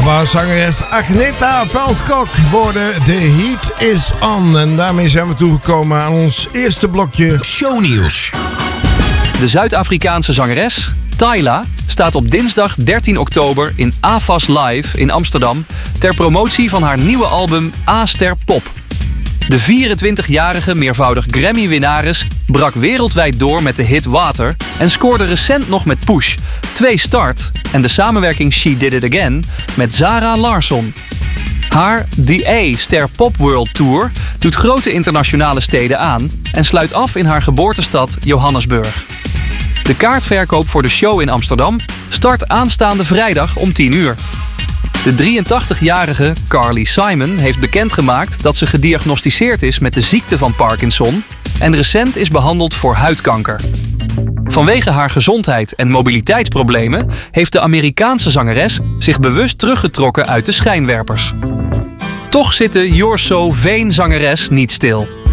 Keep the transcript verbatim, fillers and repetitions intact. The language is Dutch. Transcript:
ABBA-zangeres Agneta Velskok worden The Heat is On. En daarmee zijn we toegekomen aan ons eerste blokje Shownieuws. De Zuid-Afrikaanse zangeres Tyla staat op dinsdag dertien oktober in A F A S Live in Amsterdam ter promotie van haar nieuwe album A-Ster Pop. De vierentwintigjarige meervoudig Grammy-winnares brak wereldwijd door met de hit Water en scoorde recent nog met Push, twee Start en de samenwerking She Did It Again met Zara Larsson. Haar The A-Ster Pop World Tour doet grote internationale steden aan en sluit af in haar geboortestad Johannesburg. De kaartverkoop voor de show in Amsterdam start aanstaande vrijdag om tien uur. De drieëntachtigjarige Carly Simon heeft bekendgemaakt dat ze gediagnosticeerd is met de ziekte van Parkinson en recent is behandeld voor huidkanker. Vanwege haar gezondheid en mobiliteitsproblemen heeft de Amerikaanse zangeres zich bewust teruggetrokken uit de schijnwerpers. Toch zit de You're So Vain zangeres niet stil.